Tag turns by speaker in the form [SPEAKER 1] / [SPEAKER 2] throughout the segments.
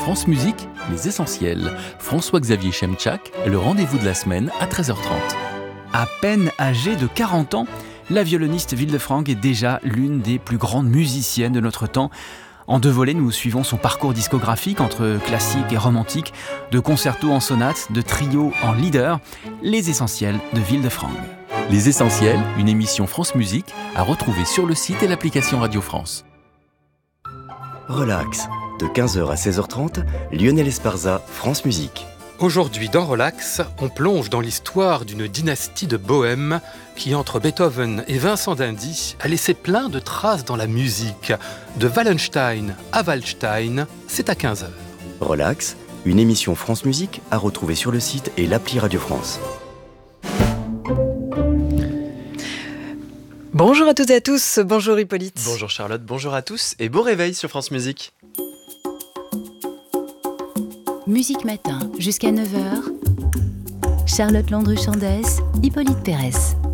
[SPEAKER 1] France Musique, les essentiels. François-Xavier Chemchak, le rendez-vous de la semaine à 13h30.
[SPEAKER 2] À peine âgée de 40 ans, la violoniste Wilde-Franck est déjà l'une des plus grandes musiciennes de notre temps. En 2 volets, nous suivons son parcours discographique entre classique et romantique, de concertos en sonate, de trios en leader, les essentiels de Wilde-Franck.
[SPEAKER 1] Les essentiels, une émission France Musique à retrouver sur le site et l'application Radio France.
[SPEAKER 3] Relax, de 15h à 16h30, Lionel Esparza, France Musique.
[SPEAKER 4] Aujourd'hui, dans Relax, on plonge dans l'histoire d'une dynastie de Bohème qui, entre Beethoven et Vincent d'Indy, a laissé plein de traces dans la musique. De Wallenstein à Waldstein, c'est à 15h.
[SPEAKER 3] Relax, une émission France Musique à retrouver sur le site et l'appli Radio France.
[SPEAKER 5] Bonjour à toutes et à tous, bonjour Hippolyte.
[SPEAKER 6] Bonjour Charlotte, bonjour à tous et bon réveil sur France Musique.
[SPEAKER 7] Musique Matin, jusqu'à 9h. Charlotte Landru-Chandès, Hippolyte Pérez.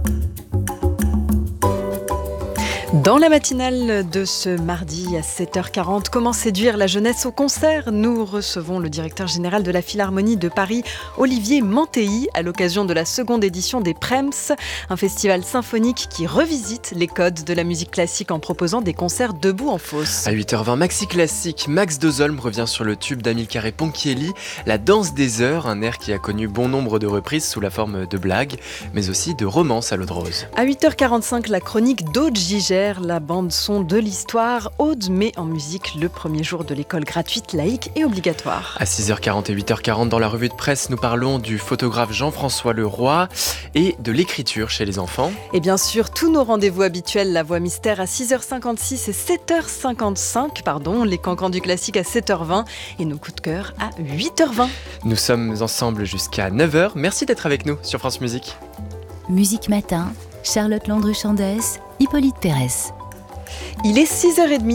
[SPEAKER 5] Dans la matinale de ce mardi à 7h40, comment séduire la jeunesse au concert ? Nous recevons le directeur général de la Philharmonie de Paris, Olivier Mantéi, à l'occasion de la seconde édition des Prems, un festival symphonique qui revisite les codes de la musique classique en proposant des concerts debout en fosse.
[SPEAKER 6] À 8h20, Maxi Classique, Max Dozolm revient sur le tube d'Amilcare Ponchielli, La Danse des Heures, un air qui a connu bon nombre de reprises sous la forme de blagues, mais aussi de romances à l'eau de rose.
[SPEAKER 5] À 8h45, la chronique d'Aude Gigère, la bande-son de l'histoire. Aude met en musique le premier jour de l'école gratuite, laïque et obligatoire.
[SPEAKER 6] À 6h40 et 8h40, dans la revue de presse, nous parlons du photographe Jean-François Leroy et de l'écriture chez les enfants.
[SPEAKER 5] Et bien sûr, tous nos rendez-vous habituels, la voix mystère à 6h56 et 7h55, les cancans du classique à 7h20 et nos coups de cœur à 8h20.
[SPEAKER 6] Nous sommes ensemble jusqu'à 9h. Merci d'être avec nous sur France Musique.
[SPEAKER 7] Musique Matin, Charlotte Landru-Chandès, Hippolyte Pérez.
[SPEAKER 5] Il est 6h30.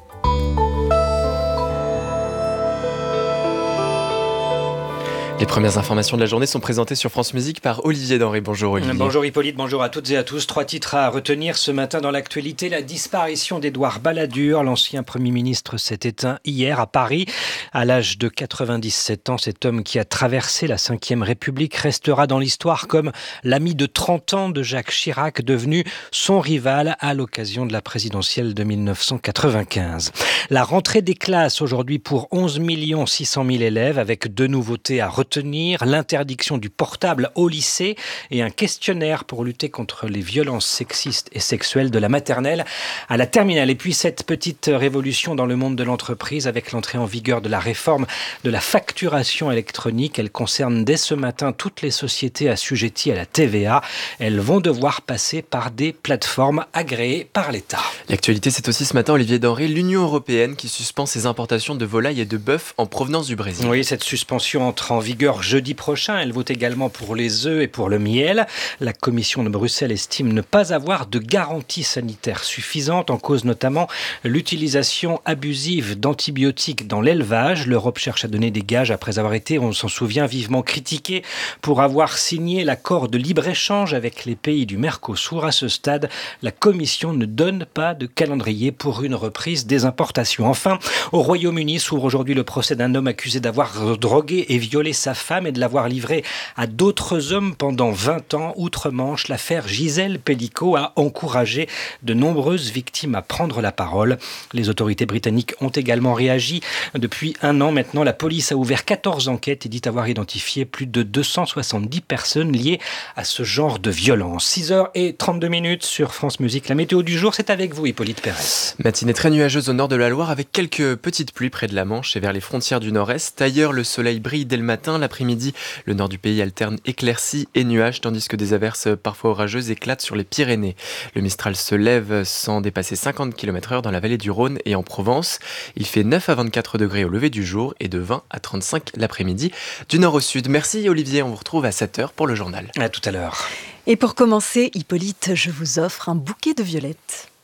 [SPEAKER 6] Les premières informations de la journée sont présentées sur France Musique par Olivier Denré. Bonjour Olivier.
[SPEAKER 8] Bonjour Hippolyte, bonjour à toutes et à tous. 3 titres à retenir ce matin dans l'actualité. La disparition d'Édouard Balladur, l'ancien Premier ministre s'est éteint hier à Paris. À l'âge de 97 ans, cet homme qui a traversé la Ve République restera dans l'histoire comme l'ami de 30 ans de Jacques Chirac, devenu son rival à l'occasion de la présidentielle de 1995. La rentrée des classes aujourd'hui pour 11 600 000 élèves avec 2 nouveautés à retenir. L'interdiction du portable au lycée et un questionnaire pour lutter contre les violences sexistes et sexuelles de la maternelle à la terminale. Et puis cette petite révolution dans le monde de l'entreprise avec l'entrée en vigueur de la réforme de la facturation électronique. Elle concerne dès ce matin toutes les sociétés assujetties à la TVA. Elles vont devoir passer par des plateformes agréées par l'État.
[SPEAKER 6] L'actualité, c'est aussi ce matin, Olivier Denré, l'Union européenne qui suspend ses importations de volailles et de bœuf en provenance du Brésil.
[SPEAKER 8] Oui, cette suspension entre en vigueur jeudi prochain. Elle vaut également pour les œufs et pour le miel. La Commission de Bruxelles estime ne pas avoir de garantie sanitaire suffisante, en cause notamment l'utilisation abusive d'antibiotiques dans l'élevage. L'Europe cherche à donner des gages après avoir été, on s'en souvient, vivement critiquée pour avoir signé l'accord de libre-échange avec les pays du Mercosur. À ce stade, la Commission ne donne pas de calendrier pour une reprise des importations. Enfin, au Royaume-Uni s'ouvre aujourd'hui le procès d'un homme accusé d'avoir drogué et violé sa femme et de l'avoir livrée à d'autres hommes pendant 20 ans. Outre-Manche, l'affaire Gisèle Pellicot a encouragé de nombreuses victimes à prendre la parole. Les autorités britanniques ont également réagi. Depuis 1 an maintenant, la police a ouvert 14 enquêtes et dit avoir identifié plus de 270 personnes liées à ce genre de violence. 6h32 sur France Musique. La météo du jour, c'est avec vous, Hippolyte Pérez.
[SPEAKER 6] Matinée très nuageuse au nord de la Loire avec quelques petites pluies près de la Manche et vers les frontières du nord-est. Ailleurs, le soleil brille dès le matin. L'après-midi, le nord du pays alterne éclaircies et nuages, tandis que des averses parfois orageuses éclatent sur les Pyrénées. Le Mistral se lève sans dépasser 50 km/h dans la vallée du Rhône et en Provence. Il fait 9 à 24 degrés au lever du jour et de 20 à 35 l'après-midi du nord au sud. Merci Olivier, on vous retrouve à 7h pour le journal.
[SPEAKER 8] À tout à l'heure.
[SPEAKER 5] Et pour commencer, Hippolyte, je vous offre un bouquet de violettes.